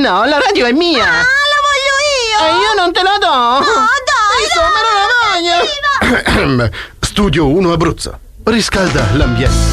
no, la radio è mia! Ah, la voglio io! E io non te la do! No, dai! Insomma, non la voglio! Studio 1 Abruzzo. Riscalda l'ambiente.